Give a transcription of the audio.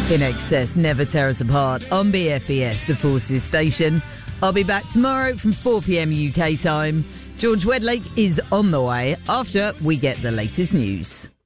In Excess never tear us apart on BFBS, the Forces station. I'll be back tomorrow from 4 p.m. UK time. George Wedlake is on the way after we get the latest news.